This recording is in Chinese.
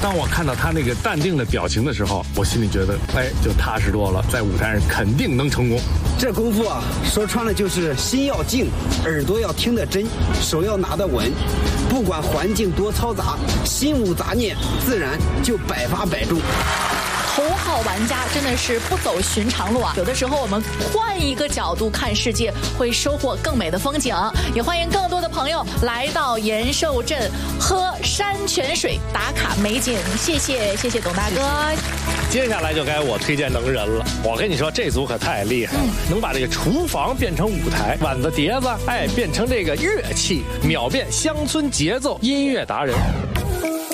当我看到他那个淡定的表情的时候，我心里觉得，哎，就踏实多了，在舞台上肯定能成功。 这功夫啊，说穿了就是心要静，耳朵要听得真，手要拿得稳。不管环境多嘈杂，心无杂念，自然就百发百中。 头号玩家真的是不走寻常路啊！有的时候我们换一个角度看世界，会收获更美的风景。也欢迎更多的朋友来到延寿镇喝山泉水打卡美景。谢谢董大哥。 接下来就该我推荐能人了。我跟你说，这组可太厉害了，能把这个厨房变成舞台，碗子碟子变成这个乐器，秒变乡村节奏音乐达人。